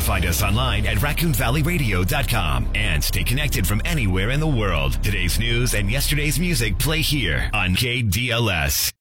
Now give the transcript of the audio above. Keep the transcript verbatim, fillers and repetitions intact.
Find us online at raccoon valley radio dot com and stay connected from anywhere in the world. Today's news and yesterday's music play here on K D L S.